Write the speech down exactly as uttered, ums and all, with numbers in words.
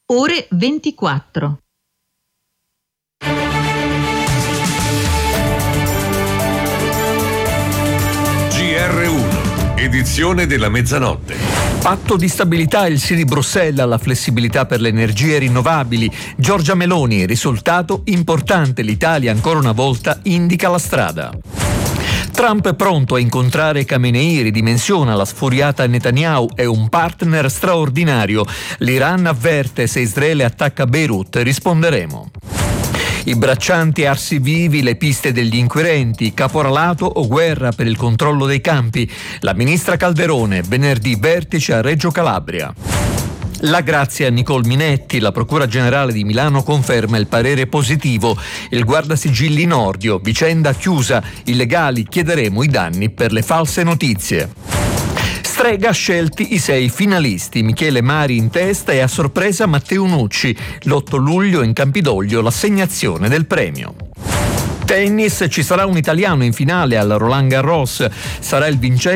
ore ventiquattro. G R uno, edizione della mezzanotte. Patto di stabilità, il sì di Bruxelles alla flessibilità per le energie rinnovabili. Giorgia Meloni, risultato importante, l'Italia ancora una volta indica la strada. Trump è pronto a incontrare Khamenei, ridimensiona la sfuriata Netanyahu, è un partner straordinario. L'Iran avverte: se Israele attacca Beirut risponderemo. I braccianti arsi vivi, le piste degli inquirenti, caporalato o guerra per il controllo dei campi. La ministra Calderone, venerdì vertice a Reggio Calabria. La grazia a Nicole Minetti, la Procura Generale di Milano conferma il parere positivo. Il guardasigilli Nordio, vicenda chiusa, i legali chiederemo i danni per le false notizie. Strega scelti i sei finalisti, Michele Mari in testa e a sorpresa Matteo Nucci. L'otto luglio in Campidoglio l'assegnazione del premio. Tennis, ci sarà un italiano in finale al Roland Garros, sarà il vincente